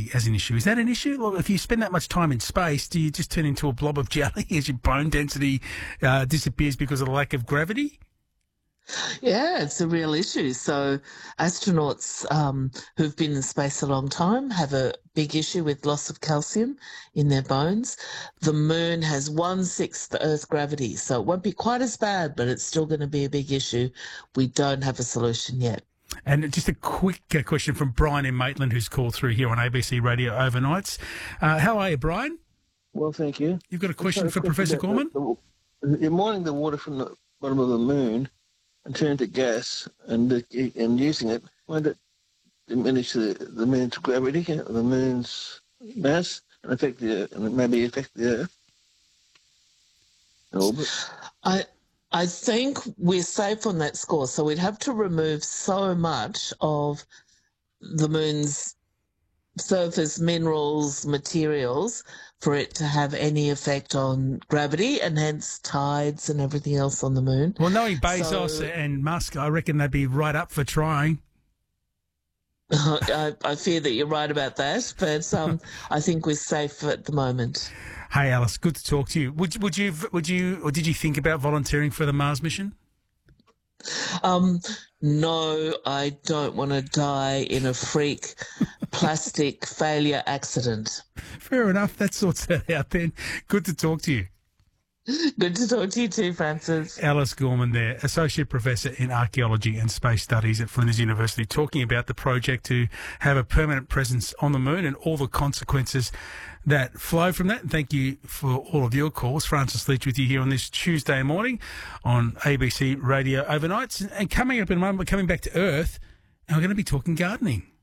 gravity as an issue. Is that an issue? Well, if you spend that much time in space, do you just turn into a blob of jelly as your bone density disappears because of the lack of gravity? Yeah, it's a real issue. So astronauts who've been in space a long time have a big issue with loss of calcium in their bones. The moon has 1/6 the Earth gravity, so it won't be quite as bad, but it's still going to be a big issue. We don't have a solution yet. And just a quick question from Brian in Maitland, who's called through here on ABC Radio Overnights. How are you, Brian? Well, thank you. You've got a question for Professor Gorman? You're mining the water from the bottom of the moon and turn it to gas and using it, won't it diminish the moon's gravity, the moon's mass, and maybe affect the Earth in orbit? I think we're safe on that score. So we'd have to remove so much of the moon's surface minerals, materials, for it to have any effect on gravity and hence tides and everything else on the moon. Well, knowing Bezos and Musk, I reckon they'd be right up for trying. I fear that you're right about that, but I think we're safe at the moment. Hey, Alice, good to talk to you. Would you, or did you think about volunteering for the Mars mission? No, I don't want to die in a freak plastic failure accident. Fair enough. That sorts that out then. Good to talk to you. Good to talk to you too, Francis. Alice Gorman there, Associate Professor in Archaeology and Space Studies at Flinders University, talking about the project to have a permanent presence on the moon and all the consequences that flow from that. And thank you for all of your calls. Francis Leach with you here on this Tuesday morning on ABC Radio Overnights. And coming up in a moment, we're coming back to Earth and we're going to be talking gardening.